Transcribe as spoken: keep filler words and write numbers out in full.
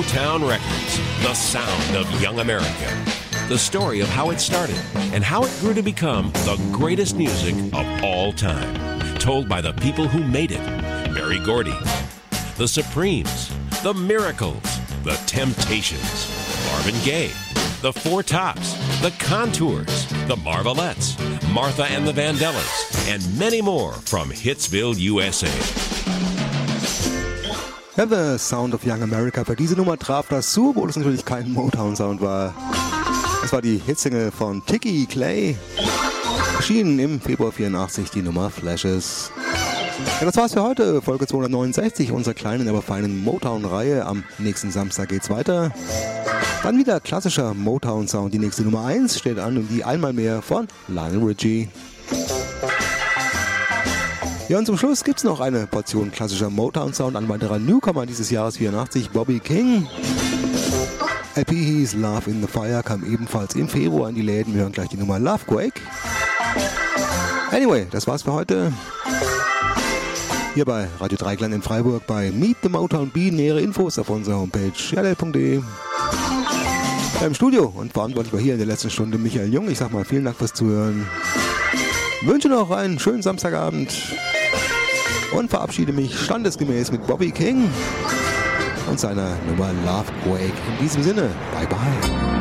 Motown Records, the sound of young America. The story of how it started and how it grew to become the greatest music of all time. Told by the people who made it. Berry Gordy, the Supremes, the Miracles, the Temptations, Marvin Gaye, the Four Tops, the Contours, the Marvelettes, Martha and the Vandellas, and many more from Hitsville, U S A. Ja, The Sound of Young America. Für diese Nummer traf das zu, obwohl es natürlich kein Motown-Sound war. Das war die Hitsingle von Tiki Clay. Erschienen im Februar vierundachtzig, die Nummer Flashes. Ja, das war's für heute, Folge zweihundertneunundsechzig unserer kleinen, aber feinen Motown-Reihe. Am nächsten Samstag geht's weiter. Dann wieder klassischer Motown-Sound. Die nächste Nummer eins steht an und die einmal mehr von Lionel Richie. Ja, und zum Schluss gibt's noch eine Portion klassischer Motown-Sound. Ein weiterer Newcomer dieses Jahres vierundachtzig, Bobby King. L P hieß Love in the Fire, kam ebenfalls im Februar in die Läden. Wir hören gleich die Nummer Lovequake. Anyway, das war's für heute. Hier bei Radio Dreiklang in Freiburg bei Meet the Motown Bee. Nähere Infos auf unserer Homepage r l punkt d e. Beim Studio und verantwortlich war hier in der letzten Stunde Michael Jung. Ich sag mal vielen Dank fürs Zuhören. Wünsche noch einen schönen Samstagabend und verabschiede mich standesgemäß mit Bobby King und seiner Nummer Lovequake. In diesem Sinne, bye bye.